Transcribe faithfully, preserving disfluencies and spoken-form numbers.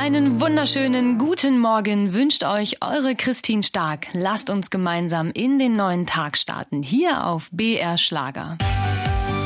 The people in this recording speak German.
Einen wunderschönen guten Morgen wünscht euch eure Christine Stark. Lasst uns gemeinsam in den neuen Tag starten, hier auf B R Schlager.